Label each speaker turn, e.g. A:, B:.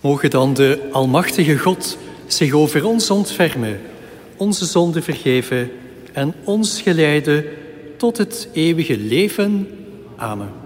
A: Moge dan de almachtige God zich over ons ontfermen, onze zonden vergeven en ons geleiden tot het eeuwige leven. Amen.